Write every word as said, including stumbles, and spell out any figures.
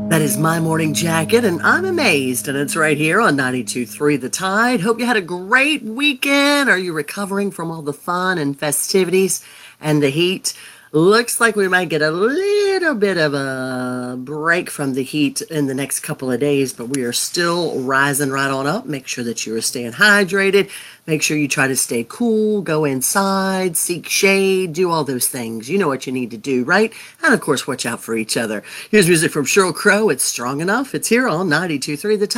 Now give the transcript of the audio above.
That is My Morning Jacket, and I'm amazed, and it's right here on ninety-two point three The Tide. Hope you had a great weekend. Are you recovering from all the fun and festivities and the heat? Looks like we might get a little bit of a break from the heat in the next couple of days, but we are still rising right on up. Make sure that you are staying hydrated. Make sure you try to stay cool, go inside, seek shade, do all those things. You know what you need to do, right? And of course, watch out for each other. Here's music from Sheryl Crow. It's Strong Enough. It's here on ninety-two point three The Tide.